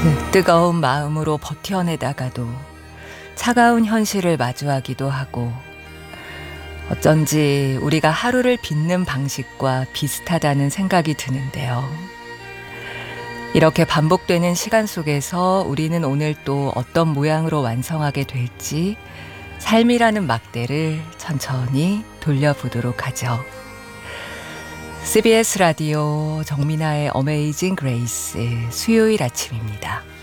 뜨거운 마음으로 버텨내다가도 차가운 현실을 마주하기도 하고 어쩐지 우리가 하루를 빛는 방식과 비슷하다는 생각이 드는데요. 이렇게 반복되는 시간 속에서 우리는 오늘 또 어떤 모양으로 완성하게 될지 삶이라는 막대를 천천히 돌려보도록 하죠. CBS 라디오 정민아의 어메이징 그레이스 수요일 아침입니다.